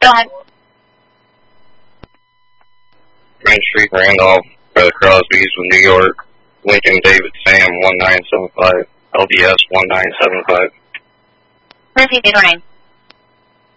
Go ahead. Main Street, Randolph, Brother Crosby's with New York, Lincoln David Sam 1975, LDS 1975. Repeat the name.